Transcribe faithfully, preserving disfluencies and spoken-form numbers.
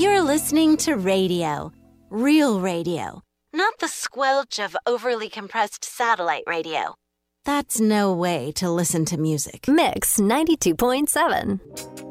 You're listening to radio. Real radio. Not the squelch of overly compressed satellite radio. That's no way to listen to music. Mix ninety-two point seven.